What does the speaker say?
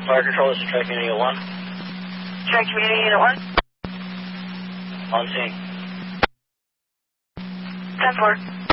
Fire Control, this is Track Community Unit 1. Track Community Unit 1. On scene. 10-4.